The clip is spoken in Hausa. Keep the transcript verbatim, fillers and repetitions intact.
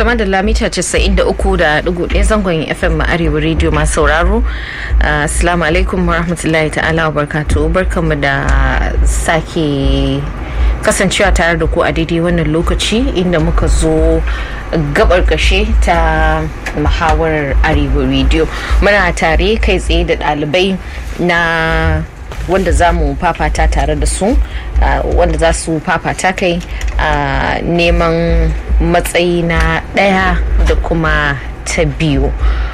Tama da lamita casa'in da uku da ɗigo ɗaya zangon F M Arewa Radio masu sauraro. Assalamu alaikum wa rahmatullahi ta'ala wa barkatu. Barkanmu da sake kasancewa tare da ku a daidai wannan lokaci inda muka zo gabar kashe ta muhawarar Arewa Radio. Muna tare kai tsaye da ɗalibai na wanda za mu fafata tare da su, wanda za su fafata kai neman matsayi na ɗaya da kuma ta biyu.